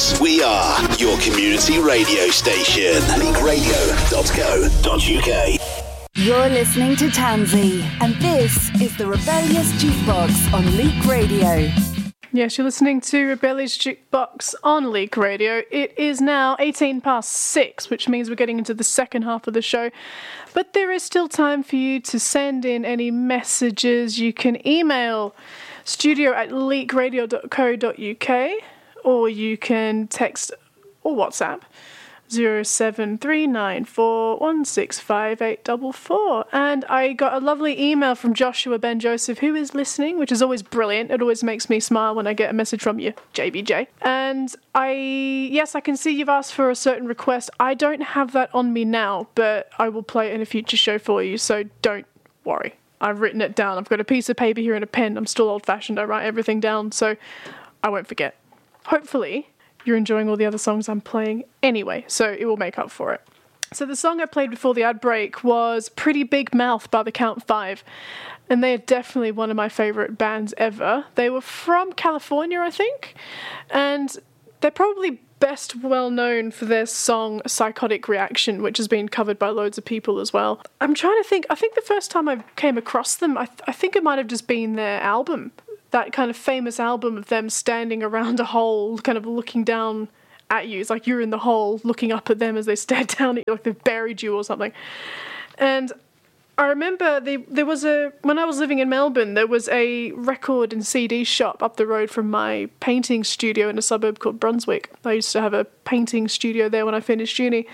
Box. We are your community radio station. leagueradio.co.uk. You're listening to Tansy, and this is the Rebellious Jukebox on Leak Radio. Yes, you're listening to Rebellious Jukebox on Leak Radio. It is now 6:18, which means we're getting into the second half of the show. But there is still time for you to send in any messages. You can email studio@leakradio.co.uk, or you can text or WhatsApp 07394165844. And I got a lovely email from Joshua Ben Joseph, who is listening, which is always brilliant. It always makes me smile when I get a message from you, JBJ. And I can see you've asked for a certain request. I don't have that on me now, but I will play it in a future show for you, so don't worry. I've written it down. I've got a piece of paper here and a pen. I'm still old-fashioned. I write everything down, so I won't forget. Hopefully you're enjoying all the other songs I'm playing anyway, so it will make up for it. So the song I played before the ad break was Pretty Big Mouth by the Count 5, and they are definitely one of my favourite bands ever. They were from California, I think, and they're probably best well known for their song Psychotic Reaction, which has been covered by loads of people as well. I'm trying to think, I think the first time I came across them, I think it might have just been their album. That kind of famous album of them standing around a hole, kind of looking down at you. It's like you're in the hole, looking up at them as they stare down at you, like they've buried you or something. And I remember when I was living in Melbourne, there was a record and CD shop up the road from my painting studio in a suburb called Brunswick. I used to have a painting studio there when I finished uni.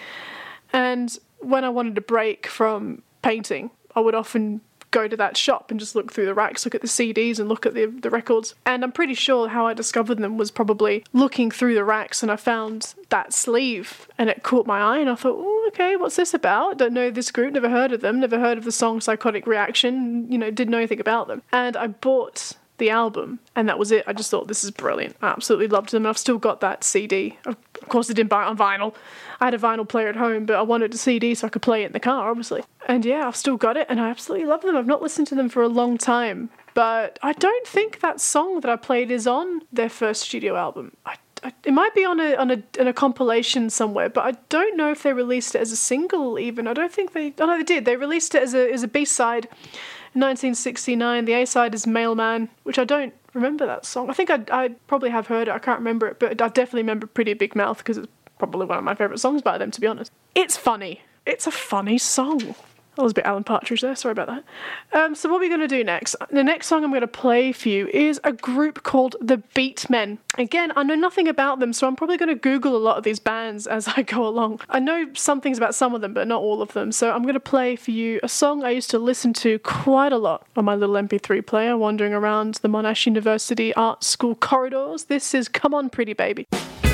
And when I wanted a break from painting, I would often go to that shop and just look through the racks, look at the CDs and look at the records. And I'm pretty sure how I discovered them was probably looking through the racks, and I found that sleeve and it caught my eye and I thought, oh, okay, what's this about? Don't know this group, never heard of them, never heard of the song Psychotic Reaction, didn't know anything about them. And I bought the album and that was it. I just thought, this is brilliant. I absolutely loved them, and I've still got that CD. Of course I didn't buy it on vinyl. I had a vinyl player at home, but I wanted a CD so I could play it in the car, obviously. And yeah, I've still got it and I absolutely love them. I've not listened to them for a long time, but I don't think that song that I played is on their first studio album. It might be on a compilation somewhere, but I don't know if they released it as a single even. I don't think they... Oh no, they did. They released it as a B-side in 1969. The A-side is Mailman, which I don't remember that song. I think I probably have heard it. I can't remember it, but I definitely remember Pretty Big Mouth because it's probably one of my favourite songs by them, to be honest. It's funny. It's a funny song. That was a bit Alan Partridge there, sorry about that. So what are we going to do next? The next song I'm going to play for you is a group called The Beatmen. Again, I know nothing about them, so I'm probably going to Google a lot of these bands as I go along. I know some things about some of them, but not all of them. So I'm going to play for you a song I used to listen to quite a lot on my little MP3 player, wandering around the Monash University Art School corridors. This is Come On Pretty Baby.